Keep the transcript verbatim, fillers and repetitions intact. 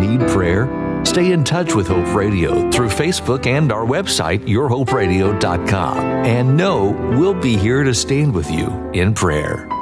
need prayer? Stay in touch with Hope Radio through Facebook and our website, your hope radio dot com. And know we'll be here to stand with you in prayer.